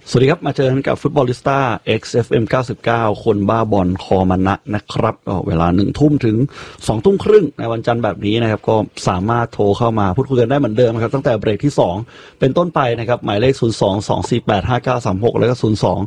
สวัสดีครับมาเจอกันกับฟุตบอลลิสต้า XFM 99คนบ้าบอลคอมันนะนะครับก็เวลา 1 ทุ่มถึง 2 ทุ่มครึ่งในวันจันทร์แบบนี้นะครับก็สามารถโทรเข้ามาพูดคุยกันได้เหมือนเดิมนะครับตั้งแต่เบรกที่2เป็นต้นไปนะครับหมายเลข 02-248-5936 แล้วก็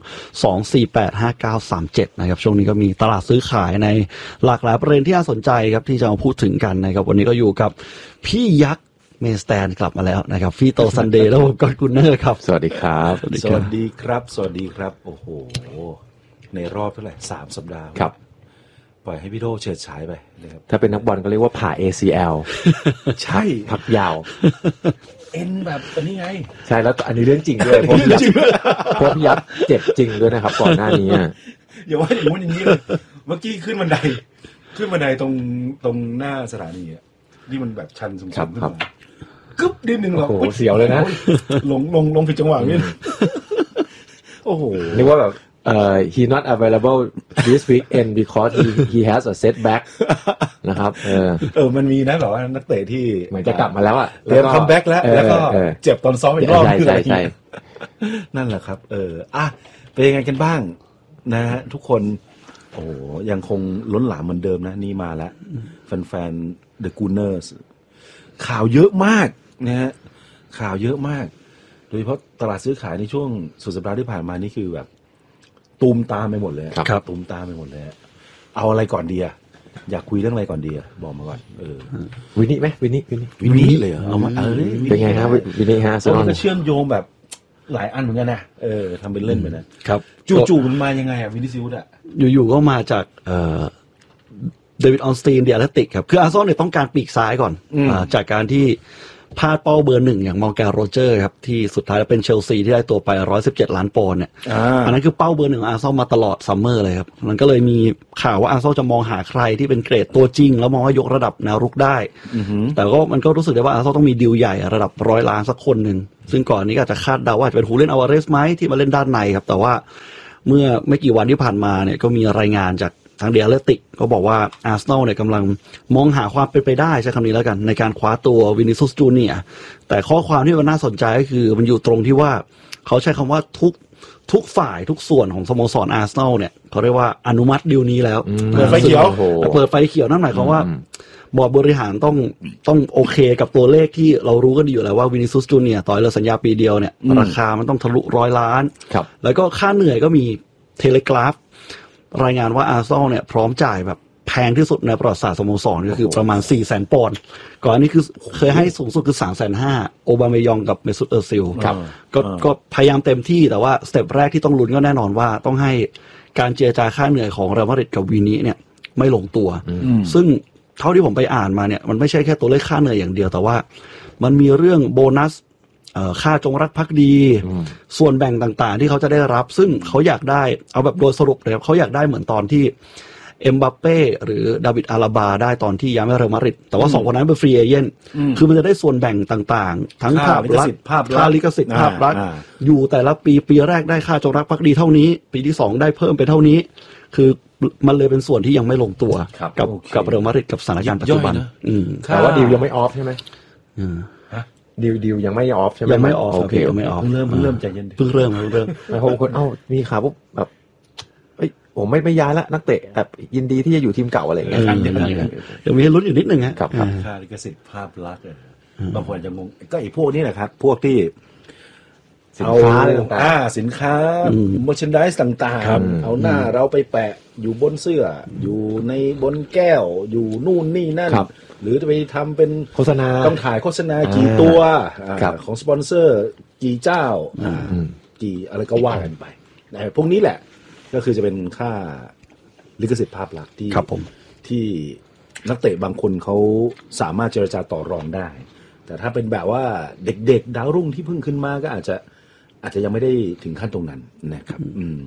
02-248-5937 นะครับช่วงนี้ก็มีตลาดซื้อขายในหลากหลายประเด็นที่น่าสนใจครับที่จะมาพูดถึงกันนะครับวันนี้ก็อยู่กับพี่ยักษ์เมสแตนกลับมาแล้วนะครับฟีโตซันเดย์แล้วผมก็กุนเนอร์ครับสวัสดีครับสวัสดีครับโอ้โหในรอบเท่าไหร่3 สัปดาห์ครับปล่อยให้พี่โดเฉิดฉายไปนะครับถ้าเป็นนักบอลก็เรียกว่าผ่า ACL ใช่พักยาวเอ็นแบบอันนี้ไงใช่แล้วอันนี้เรื่องจริงด้วยเพราะพี่ยักษ์เจ็บจริงด้วยนะครับก่อนหน้านี้อย่าว่าอย่างนี้เลยเมื่อกี้ขึ้นบันไดตรงหน้าสถานีนี่มันแบบชันสูงๆขึ้นมากึ๊บนิดนึงหรอโอ้โหเสียวเลยนะลงผิดจังหวะนิดโอ้โหนึกว่าแบบhe not available this weekend because he has a setback นะครับมันมีนะแบบว่านักเตะที่เหมือนจะกลับมาแล้วเตรียมคัมแบ็กแล้วก็เจ็บตอนซ้อมอีกรอบใช่นั่นแหละครับเป็นยังไงกันบ้างนะฮะทุกคนโอ้ยังคงล้นหลามเหมือนเดิมนะนี่มาแล้วแฟนๆ The Gunners ข่าวเยอะมากนะฮะข่าวเยอะมากโดยเฉพาะตลาดซื้อขายในช่วงสุดสัปดาห์ที่ผ่านมานี่คือแบบตูมตามไปหมดเลยครับตูมตามไปหมดเลยเอาอะไรก่อนดีอยากคุยเรื่องอะไรก่อนดีบอกมาก่อนวินิไหมวินิเลยเอามาเป็นไงครับวินิฮะมันก็เชื่อมโยงแบบหลายอันเหมือนกันนะทำเป็นเล่นไปนะครับจู่ๆมันมายังไงวินิซิอุสอยู่ๆก็มาจากเดวิดออนสตีนเดียร์แลติกครับคืออาร์เซนอลเนี่ยต้องการปีกซ้ายก่อนจากการที่พลาดเป้าเบอร์1อย่างมอร์แกนโรเจอร์ครับที่สุดท้ายแล้วเป็นเชลซีที่ได้ตัวไป117 ล้านปอนด์เนี่ยอันนั้นคือเป้าเบอร์1ของอาร์เซนอลมาตลอดซัมเมอร์เลยครับมันก็เลยมีข่าวว่าอาร์เซนอลจะมองหาใครที่เป็นเกรดตัวจริงแล้วมองว่ายกระดับแนวรุกได้แต่ก็มันก็รู้สึกได้ว่าอาร์เซนอลต้องมีดีลใหญ่ระดับ100 ล้านสักคนนึงซึ่งก่อนนี้ก็อาจจะคาดเดาว่าจะเป็นฮูเลียน อัลวาเรสไหมที่มาเล่นด้านในครับแต่ว่าเมื่อไม่กี่วันที่ผ่านมาเนี่ยก็มีรายงานจากทางเดียร์เลติกก็บอกว่าอาร์เซนอลเนี่ยกำลังมองหาความเป็นไปได้ใช้คำนี้แล้วกันในการคว้าตัววินิซุสจูเนียร์แต่ข้อความที่มันน่าสนใจก็คือมันอยู่ตรงที่ว่าเขาใช้คำว่าทุกฝ่ายทุกส่วนของสโมสรอาร์เซนอลเนี่ยเขาเรียกว่าอนุมัติดีลนี้แล้วเปิดไฟเขียวนั่นหมายความว่าบอร์ดบริหารต้องโอเคกับตัวเลขที่เรารู้กันอยู่แล้วว่าวินิซุสจูเนียร์ต่อให้เราสัญญาปีเดียวเนี่ยราคามันต้องทะลุ100 ล้านแล้วก็ค่าเหนื่อยก็มีเทเลกราฟรายงานว่าอาร์เซนอลเนี่ยพร้อมจ่ายแบบแพงที่สุดในประวัติศาสตร์สโมสรก็คือประมาณ 400,000 ปอนด์ก่อนนี้คือเคยให้สูงสุดคือ 350,000 โอบาเมยองกับเมซุต เออร์ซิลก็พยายามเต็มที่แต่ว่าสเต็ปแรกที่ต้องลุ้นก็แน่นอนว่าต้องให้การเจรจาค่าเหนื่อยของเรอัลมาดริดกับวินิเนี่ยไม่ลงตัวซึ่งเท่าที่ผมไปอ่านมาเนี่ยมันไม่ใช่แค่ตัวเลขค่าเหนื่อยอย่างเดียวแต่ว่ามันมีเรื่องโบนัสค่าจงรักภักดีส่วนแบ่งต่างๆที่เขาจะได้รับซึ่งเขาอยากได้เอาแบบโดยสรุปเลยครับเขาอยากได้เหมือนตอนที่เอ็มบัปเป้หรือดาวิดอาราบาได้ตอนที่ย้ายมาเรอัลมาดริดแต่ว่า2 คนนั้นเป็นฟรีเอเจนต์คือมันจะได้ส่วนแบ่งต่างๆทั้งภาพลักษณ์ค่าลิขสิทธิ์ภาพลักษณ์อยู่แต่ละปีแรกได้ค่าจงรักภักดีเท่านี้ปีที่2ได้เพิ่มไปเท่านี้คือมันเลยเป็นส่วนที่ยังไม่ลงตัวกับเรอัลมาดริดกับสถานการณ์ปัจจุบันแต่ว่าดีลยังไม่ออฟใช่ไหมดีลยังไม่ออฟใช่ไหมยังไม่ออฟโอเคไม่ออฟเริ่มใจเย็นเพิ่งเริ่มแล้วคนมีข่าวปุ๊บแบบผมไม่ย้ายละนักเตะแบบยินดีที่จะอยู่ทีมเก่าอะไรอย่างเงี้ยยังมีลุ้นอยู่นิดนึงครับค่าลิขสิทธิ์ภาพลักษณ์บางคนจะงงก็ไอ้พวกนี้แหละครับพวกที่สินค้าอะไรต่างๆสินค้า merchandise ต่างๆเอาหน้าเราไปแปะอยู่บนเสื้ออยู่ในบนแก้วอยู่นู่นนี่นั่นหรือจะไปทำเป็นโฆษณาต้องถ่ายโฆษณากี่ตัวของสปอนเซอร์กี่เจ้ากี่อะไรก็ว่ากันไปพวกนี้แหละก็คือจะเป็นค่าลิขสิทธิ์ภาพลักษณ์ที่นักเตะบางคนเขาสามารถเจรจาต่อรองได้แต่ถ้าเป็นแบบว่าเด็กๆดาวรุ่งที่เพิ่งขึ้นมาก็อาจจะยังไม่ได้ถึงขั้นตรงนั้นนะครับ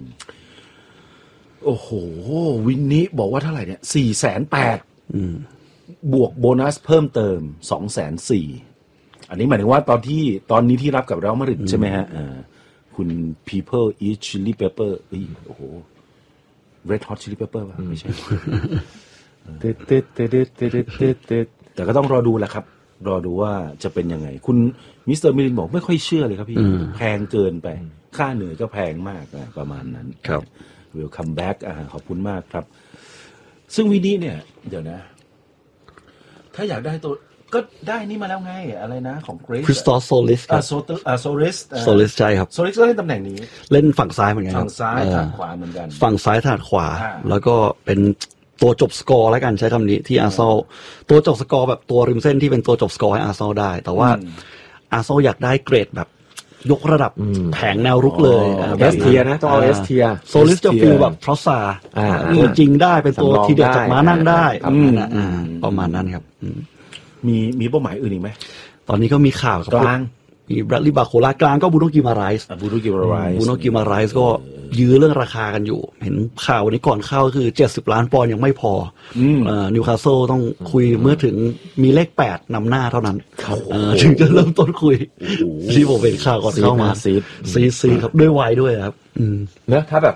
โอ้โหวินนี้บอกว่าเท่าไหร่เนี่ย480,000บวกโบนัสเพิ่มเติม240,000อันนี้หมายถึงว่าตอนนี้ที่รับกับเรอัลมาดริดใช่ไหมฮะคุณ people eat chili pepper โอ้โห red hot chili pepper ป่ะไม่ใช่แต่ก็ต้องรอดูแหละครับรอดูว่าจะเป็นยังไงคุณมิสเตอร์มิลินบอกไม่ค่อยเชื่อเลยครับพี่แพงเกินไปค่าเหนื่อยก็แพงมากนะประมาณนั้นครับ Welcome back ขอบคุณมากครับซึ่งวีนี้เนี่ยเดี๋ยวนะถ้าอยากได้ตัวก็ได้นี่มาแล้วไงอะไรนะของเกรซ Christos Solis ครับ Solis ใช่ครับ Solis ก็เล่นตำแหน่งนี้เล่นฝั่งซ้ายเหมือนกันฝั่งซ้ายถนัดขวาเหมือนกันฝั่งซ้ายถนัดขวาแล้วก็เป็นตัวจบสกอร์แล้วกันใช้คำนี้ที่อาร์เซนอลตัวจบสกอร์แบบตัวริมเส้นที่เป็นตัวจบสกอร์ให้อาร์เซนอลได้แต่ว่าอาร์เซนอลอยากได้เกรดแบบยกระดับแผงแนวรุกเลยเอสเทียนะต้องเอาเอสเทียโซลิสจะฟีลแบบทรอสซาตัวจริงได้เป็นตัวทีเด็ดจากม้านั่งได้ประมาณนั้นครับมีเป้าหมายอื่นอีกไหมตอนนี้ก็มีข่าวกับกลางมีแบรดลีย์บาโคลากลางก็บูโนกิมาไรส์ก็ยื้อเรื่องราคากันอยู่เห็นข่าววันนี้ก่อนเข้าคือ70 ล้านปอนด์ยังไม่พอนิวคาสเซิลต้องคุยเมื่อถึงมีเลข8นำหน้าเท่านั้นถึงจะเริ่มต้นคุยที่ผมเป็นข่าวก่อนเข้ามาซีครับด้วยวัยด้วยครับเนอะถ้าแบบ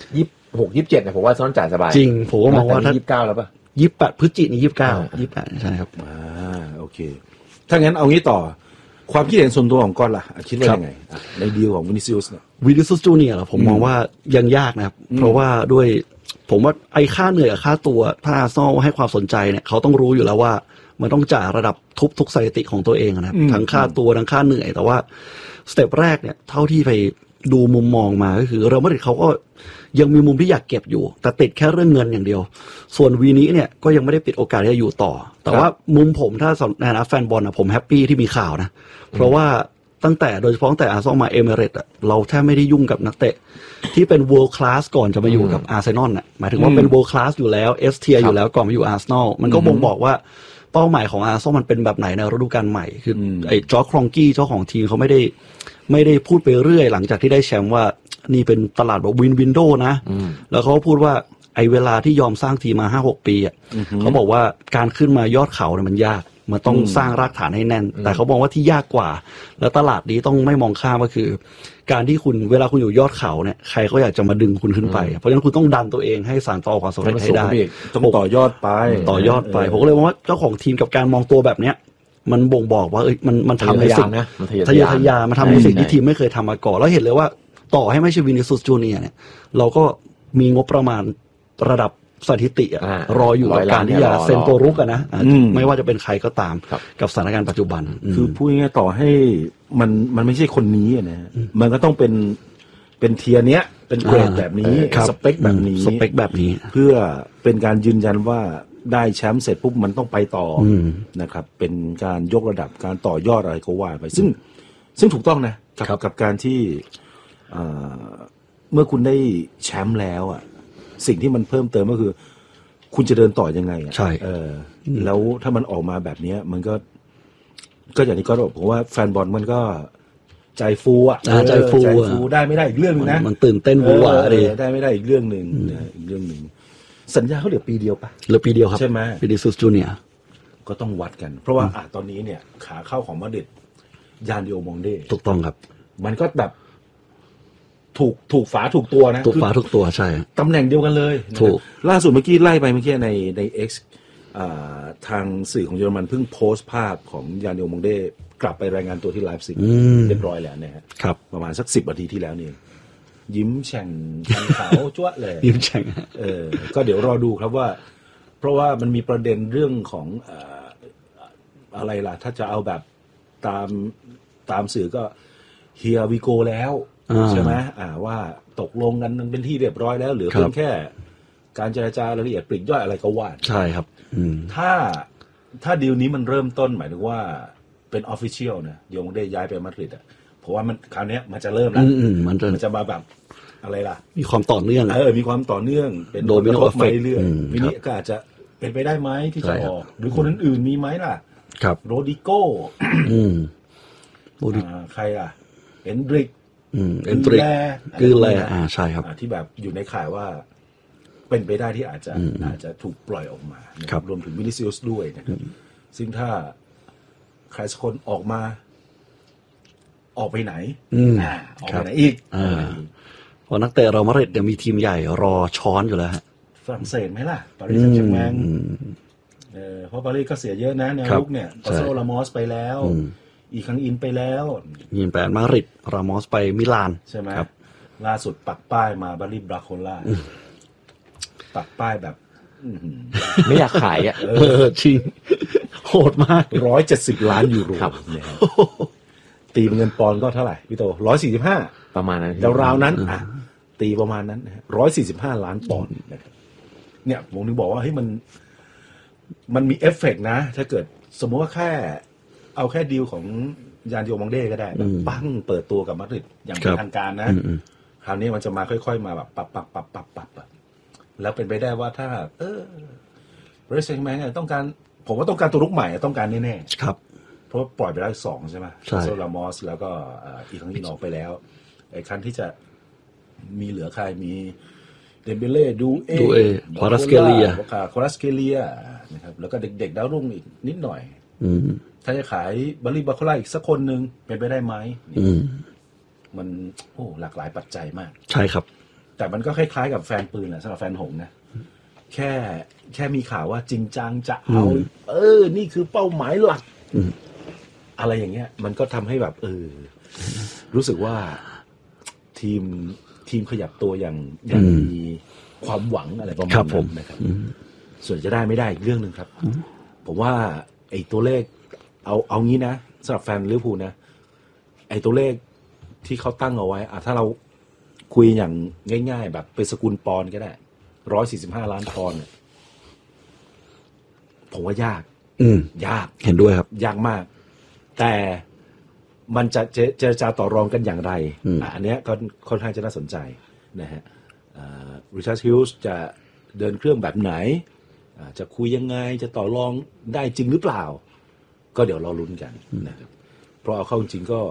26 27เนี่ยผมว่าซ้อนจ่ายสบายจริงผมก็มองว่าถ้า 29แล้วป่ะ 28พฤศจิกายนนี่28ใช่ครับโอเคถ้างั้นเอางี้ต่อความคิดเห็นส่วนตัวของก้อนล่ะคิดว่ายังไงในดีลของวินิซิอุสเนี่ยวินิซิอุสจูเนียร์ผมมองว่ายังยากนะครับเพราะว่าด้วยผมว่าไอ้ค่าเหนื่อยกับค่าตัวถ้าอาร์เซนอลให้ความสนใจเนี่ยเขาต้องรู้อยู่แล้วว่ามันต้องจ่ายระดับทุกสถิติของตัวเองนะครับทั้งค่าตัวทั้งค่าเหนื่อยแต่ว่าสเต็ปแรกเนี่ยเท่าที่ไปดูมุมมองมาก็คือเรอัลมาดริดเขาก็ยังมีมุมที่อยากเก็บอยู่แต่ติดแค่เรื่องเงินอย่างเดียวส่วนวีนี้เนี่ยก็ยังไม่ได้ปิดโอกาสที่จะอยู่ต่อแต่ว่ามุมผมถ้าในฐานะแฟนบอลนะผมแฮปปี้ที่มีข่าวนะเพราะว่าตั้งแต่โดยเฉพาะตั้งแต่อาร์เซนอลมาเอมิเรตส์เราแทบไม่ได้ยุ่งกับนักเตะที่เป็น world class ก่อนจะมาอยู่กับอาร์เซนอลน่ะหมายถึงว่าเป็น world class อยู่แล้ว S tier อยู่แล้วก่อนมาอยู่อาร์เซนอลมันก็บ่งบอกว่าเป้าหมายของอาร์เซนอลมันเป็นแบบไหนในฤดูกาลใหม่คือไอ้จอร์จครองกี้เจ้าของทีมเขาไม่ได้พูดไปเรื่อยหลังจากที่ได้แชมป์ว่านี่เป็นตลาดแบบวินโดว์นะแล้วเขาพูดว่าไอ้เวลาที่ยอมสร้างทีมมา 5-6 ปีอ่ะเขาบอกว่าการขึ้นมายอดเขาเนี่ยมันยากมันต้องสร้างรากฐานให้แน่นแต่เขาบอกว่าที่ยากกว่าแล้วตลาดนี้ต้องไม่มองข้ามก็คือการที่คุณเวลาคุณอยู่ยอดเขาเนี่ยใครก็อยากจะมาดึงคุณขึ้นไปเพราะฉะนั้นคุณต้องดันตัวเองให้สานต่อความสำเร็จให้ได้ต้องต่อยอดไปผมก็เลยมองว่าเจ้าของทีมกับการมองตัวแบบเนี้ยมันบ่งบอกว่ามันทำในสิ่งทะเยอทะยานมันทำในสิ่งที่ทีมไม่เคยทำมาก่อนแล้วเห็นเลยว่าต่อให้ไม่ใช่วินิซิอุสจูเนียร์เนี่ยเราก็มีงบประมาณระดับสถิติรออยู่กับการที่จะเซ็นตัวรุกนะไม่ว่าจะเป็นใครก็ตามกับสถานการณ์ปัจจุบันคือพูดง่ายๆต่อให้มันไม่ใช่คนนี้นะมันก็ต้องเป็นเทียร์เนี้ยเป็นเกรดแบบนี้สเปคแบบนี้เพื่อเป็นการยืนยันว่าได้แชมป์เสร็จปุ๊บมันต้องไปต่อนะครับเป็นการยกระดับการต่อยอดอะไรก็ว่าไปซึ่งถูกต้องนะกับการที่เมื่อคุณได้แชมป์แล้วอ่ะสิ่งที่มันเพิ่มเติมก็คือคุณจะเดินต่อยังไงอ่ะใช่แล้วถ้ามันออกมาแบบนี้มันก็อย่างนี้ก็ผมว่าแฟนบอลมันก็ใจฟูอ่ะใจฟูได้ไม่ได้อีกเรื่องนึงนะมันตื่นเต้นวัวได้ไม่ได้อีกเรื่องนึงสัญญาเขาเหลือปีเดียวปะเหลือปีเดียวครับใช่ไหมวินิซิอุสจูเนียร์ก็ต้องวัดกันเพราะว่าตอนนี้เนี่ยขาเข้าของมาดริดยานดิโอมองเด้ถูกต้องครับมันก็แบบถูกฝาถูกตัวนะถูกฝาถูกตัวใช่ตำแหน่งเดียวกันเลยถูกล่าสุดเมื่อกี้ไล่ไปเมื่อกี้ใน X ทางสื่อของเยอรมันเพิ่งโพสต์ภาพของยานดิโอมองเด้กลับไปรายงานตัวที่ไลฟ์ซิกเรียบร้อยแล้วนะฮะประมาณสัก10 นาทีที่แล้วนี่ยิ้มแฉ่งขาวจ้วะเลยยิ้มแฉ่งก็เดี๋ยวรอดูครับว่าเพราะว่ามันมีประเด็นเรื่องของอะไรล่ะถ้าจะเอาแบบตามสื่อก็เฮียวีโกแล้วใช่ไหมว่าตกลงกันเป็นที่เรียบร้อยแล้วหรือเพียงแค่การเจรจารายละเอียดปลีกย่อยอะไรก็ว่าใช่ครับถ้าดีลนี้มันเริ่มต้นหมายถึงว่าเป็นออฟฟิเชียลนะโยงได้ย้ายไปมาดริดเพราะว่ามันคราวนี้มันจะเริ่มแล้วมันจะมาแบบอะไรล่ะมีความต่อเนื่องมีความต่อเนื่องเป็นโดมิโนเอฟเฟกต์เรื่อยๆวินิก็อาจจะเป็นไปได้ไหมที่จะออกหรือคนอื่นๆมีไหมล่ะโรดิโก้ใครล่ะเอนดริกคือแลใช่ครับที่แบบอยู่ในข่ายว่าเป็นไปได้ที่อาจจะถูกปล่อยออกมารวมถึงวินิซิอุสด้วยนะครับซึ่งถ้าใครสักคนออกไปไหนออกไปไหนอีกเพราะนักเตะเรามาดริดมีทีมใหญ่รอช้อนอยู่แล้วฮะฝรั่งเศสไหมล่ะปารีสแซงต์แชร์แมงเพราะปารีสก็เสียเยอะนะแนวลุกเนี่ยกอนซาโล รามอสไปแล้วอีกครั้งอินไปแล้วยิงไปมาดริดรามอสไปมิลานใช่ไหมล่าสุดปักป้ายมาบาริบราโคล่าปักป้ายแบบไม่อยากขายอ่ะจริงโหดมาก 170 ล้านยูโรเนี่ยตีเป็นเงินปอนด์ก็เท่าไหร่พี่โต145 ประมาณนั้นราวๆนั้นตีประมาณนั้น145 ล้านปอนด์เนี่ยผมถึงบอกว่าเฮ้ยมันมีเอฟเฟกต์นะถ้าเกิดสมมติว่าเอาแค่ดีลของยานดิโอมองเด้ก็ได้แบบปั้งเปิดตัวกับมาดริดอย่างเป็นทางการนะคราวนี้มันจะมาค่อยๆมาแบบปับแล้วเป็นไปได้ว่าถ้าเบริสเซนแมนต้องการผมว่าต้องการตัวลุกใหม่ต้องการแน่ๆครับเพราะปล่อยไปแล้ว2ใช่ไหมโซลามอสแล้วก็อีกครั้งที่ออกไปแล้วไอ้คันที่จะมีเหลือใครมีเดมเบเล่ดูเอควารัสเกเลียนะครับแล้วก็เด็กๆดาวรุ่งอีกนิดหน่อยถ้าจะขายบาริบาโคล่าอีกสักคนนึงเป็นไปได้ไหมมันหลากหลายปัจจัยมากใช่ครับแต่มันก็คล้ายๆกับแฟนปืนแหละสำหรับแฟนหงนะแค่มีข่าวว่าจริงจังจะเอานี่คือเป้าหมายหลักอะไรอย่างเงี้ยมันก็ทำให้แบบรู้สึกว่าทีมขยับตัวอย่างมีความหวังอะไรประมาณนั้นนะครับส่วนจะได้ไม่ได้อีกเรื่องนึงครับผมว่าไอ้ตัวเลขเอางี้นะสำหรับแฟนลิเวอร์พูลนะไอ้ตัวเลขที่เขาตั้งเอาไว้ถ้าเราคุยอย่างง่ายๆแบบเป็นสกุลปอนด์ก็ได้145 ล้านปอนด์เนี่ยผมว่ายากยากเห็นด้วยครับยากมากแต่มันจะเจรจาต่อรองกันอย่างไรอันเนี้ยก็ค่อนข้างจะน่าสนใจนะฮะริชาร์ดฮิลส์จะเดินเครื่องแบบไหนจะคุยยังไงจะต่อรองได้จริงหรือเปล่าก็เดี๋ยวเราลุ้นกันนะครับเพราะเอาเข้าจริงก็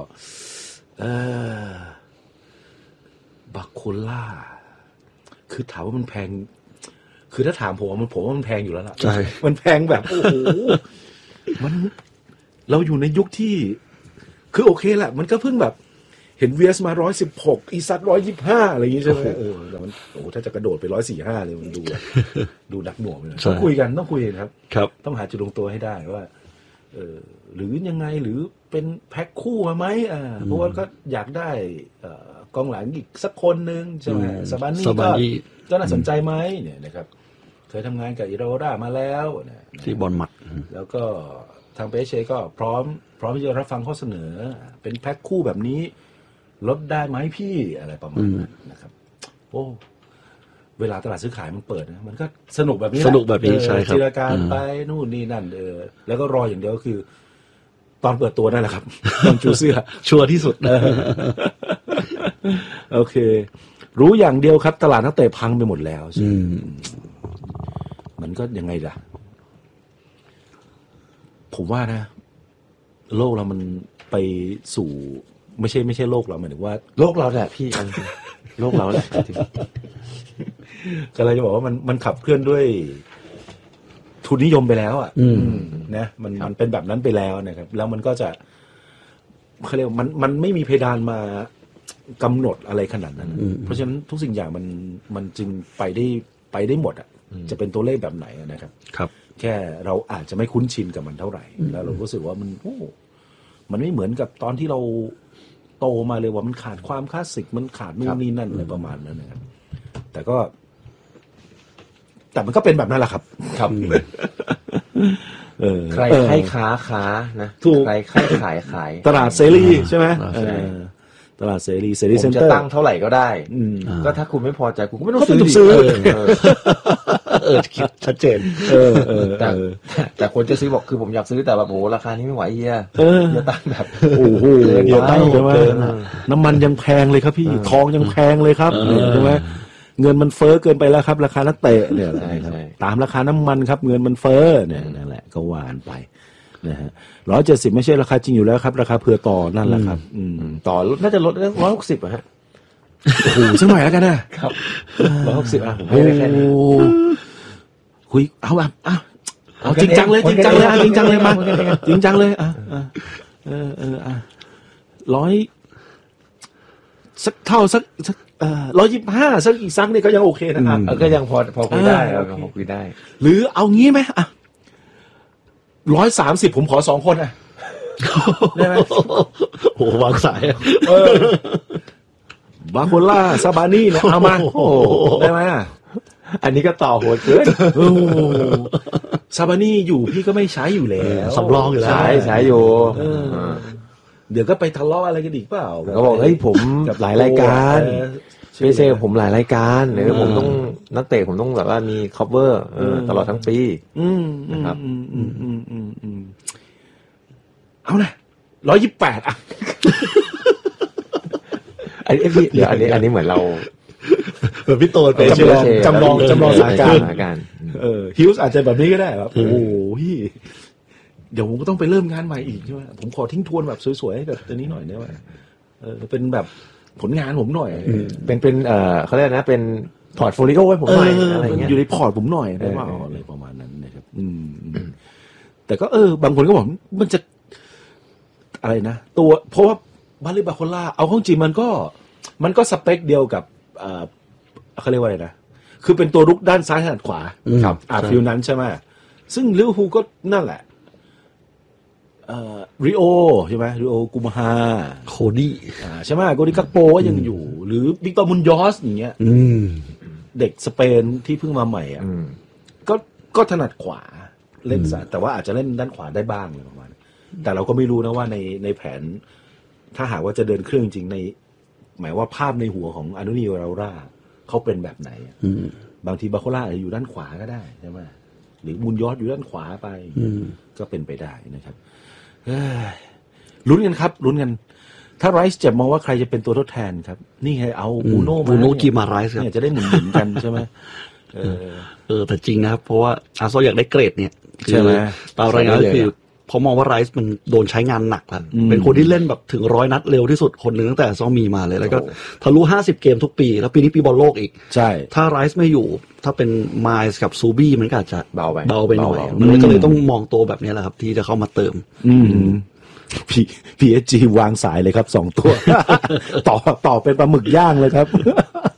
บาโคล่าคือถามว่ามันแพงคือถ้าถามผมว่ามันแพงอยู่แล้วล่ะใช่มันแพงแบบโอ้โหมันเราอยู่ในยุคที่คือโอเคแหละมันก็เพิ่งแบบเห็นเวียสมา116อีซัด125อะไรอย่างงี้ใช่ไหมแต่มันถ้าจะกระโดดไป145เลยมันดูดักหน่วงเลยต้องคุยกันครับต้องหาจุดลงตัวให้ได้ว่าหรือยังไงหรือเป็นแพ็คคู่มาไหมเพราะว่าก็อยากได้กองหลังอีกสักคนนึงใช่ไหมซาบานี่ก็น่าสนใจไหมเนี่ยนะครับเคยทำงานกับอิราโอรามาแล้วที่บอลมัดแล้วก็ทางเปเช่ก็พร้อมที่จะรับฟังข้อเสนอเป็นแพ็คคู่แบบนี้ลดได้ไหมพี่อะไรประมาณนั้นนะครับโอ้เวลาตลาดซื้อขายมันเปิดนะมันก็สนุกแบบนี้ใช่ครับจินตนาการไปนู่นนี่นั่นแล้วก็รออย่างเดียวก็คือตอนเปิดตัวนั่นแหละครับตอนจูเสื้อชัวร์ที่สุดโอเครู้อย่างเดียวครับตลาดนักเตะพังไปหมดแล้วมันก็ยังไงล่ะผมว่านะโลกเรามันไปสู่ไม่ใช่โลกเราหมายถึงว่าโลกเราแหละพี่โลกเราแหละก็เลยจะบอกว่ามันขับเคลื่อนด้วยทุนนิยมไปแล้วนะมันเป็นแบบนั้นไปแล้วนะครับแล้วมันก็จะเขาเรียกมันไม่มีเพดานมากำหนดอะไรขนาดนั้นเพราะฉะนั้นทุกสิ่งอย่างมันจึงไปได้หมดจะเป็นตัวเลขแบบไหนนะครับครับแค่เราอาจจะไม่คุ้นชินกับมันเท่าไหร่แล้วเรารู้สึกว่ามันไม่เหมือนกับตอนที่เราโตมาเลยว่ามันขาดความคลาสสิกมันขาดนู่นนี่นั่นอะไรประมาณนั้นนะครับแต่มันก็เป็นแบบนั้นแหละครับครับใครให้ค้านะใครให้ขายตลาดเสรีใช่ไหมตลาดเสรีเซ็นเตอร์จะตั้งเท่าไหร่ก็ได้ก็ถ้าคุณไม่พอใจคุณก็ไม่ต้องซื้อชัดเจนแต่คนจะซื้อบอกคือผมอยากซื้อแต่แบบโอ้ราคานี้ไม่ไหวเฮียอย่าตั้งแบบโอ้โหอย่าตั้งใช่ไหมน้ำมันยังแพงเลยครับพี่ทองยังแพงเลยครับใช่ไหมเงินมันเฟ้อเกินไปแล้วครับราคานักเตะเนี่ยตามราคาน้ำมันครับเงินมันเฟ้อเนี่ยนั่นแหละก็หวานไปนะฮะ170ไม่ใช่ราคาจริงอยู่แล้วครับราคาเผื่อต่อนั่นแหละครับต่อน่าจะลดได้160ฮะโอ้โหสักหน่อยแล้วกันนะครับ 160ผมให้ได้แค่นี้คุยเอาแบบเอาจริงจังเลยจริงจังเลยจริงจังเลยมาจริงจังเลย100สักเท่าสัก125สักอีกซักนี่ก็ยังโอเคนะครับก็ยังพอคุยได้พอคุยได้หรือเอางี้ไหม 130ผมขอ2คนอ่ะได้ไหมโอ้วางสายบาโคล่าซาบานี่เนี่ยเอามาได้ไหมอันนี้ก็ต่อโหดเกินซาบานี่อยู่พี่ก็ไม่ใช้อยู่แล้วสำรองอยู่แล้วใช้อยู่เดี๋ยวก็ไปทะเลาะอะไรกันอีกเปล่าก็บอกเฮ้ยผมหลายรายการไม่ใช่ผมหลายรายการหรือผมต้องนักเตะผมต้องแบบว่ามี cover ตลอดทั้งปีนะครับเอานะ128อ่ะอันนี้เหมือนเราพี่โตนไปจำลองสถานการณ์ฮิวส์อาจจะแบบนี้ก็ได้ครับโอ้โหเดี๋ยวผมก็ต้องไปเริ่มงานใหม่อีกใช่ไหมผมขอทิ้งทวนแบบสวยๆแบบตัวนี้หน่อยได้ไหมเป็นแบบผลงานผมหน่อยเป็นเขาเรียกนะเป็นพอร์ตโฟลิโอไว้ผมหน่อยอะไรเงี้ยอยู่ในพอร์ตผมหน่อยได้ป่าวอะไรประมาณนั้นนะครับแต่ก็บางคนก็บอกมันจะอะไรนะตัวเพราะว่าบาลิบาโคล่าเอาเข้าจริงมันก็สเปคเดียวกับเขาเรียกว่าอะไรนะคือเป็นตัวรุกด้านซ้ายถนัดขวาครับฟิลนั้นใช่ไหมซึ่งลิเวอร์พูลก็นั่นแหละริโอใช่ไหมริโอกุมฮาโคดี้ใช่ไหมโกดิกักโปก็ยังอยู่หรือวิกตอร์มุนยอสอย่างเงี้ยเด็กสเปนที่เพิ่งมาใหม่อ่ะก็ถนัดขวาเล่นแต่ว่าอาจจะเล่นด้านขวาได้บ้างอะไรประมาณแต่เราก็ไม่รู้นะว่าในแผนถ้าหากว่าจะเดินเครื่องจริงในหมายว่าภาพในหัวของอานูนิโอราร่าเขาเป็นแบบไหนบางทีบาโคล่าอยู่ด้านขวาก็ได้ใช่ไหมหรือมุนยอสอยู่ด้านขวาไปก็เป็นไปได้นะครับลุ้นกันครับลุ้นกันถ้าไรซ์จะมองว่าใครจะเป็นตัวทดแทนครับนี่ไงเอาบูโน่กีมาไรซ์เนี่ยจะได้หมุนๆกันใช่ไหมแต่จริงนะครับเพราะว่าอาร์เซนอลอยากได้เกรดเนี่ยใช่ไหมตามรายงานคือพอมองว่าไรซ์มันโดนใช้งานหนักแล้วเป็นคนที่เล่นแบบถึง100 นัดเร็วที่สุดคนหนึ่งตั้งแต่ซอมีมาเลยแล้วก็ทะลุ50 เกมทุกปีแล้วปีนี้ปีบอลโลกอีกใช่ถ้าไรซ์ไม่อยู่ถ้าเป็นไมล์กับซูบี้มันก็อาจจะเบาไปหน่อยมันก็เลยต้องมองตัวแบบนี้แหละครับที่จะเข้ามาเติม PSG วางสายเลยครับ2 ตัว ต่อเป็นปลาหมึกย่างเลยครับ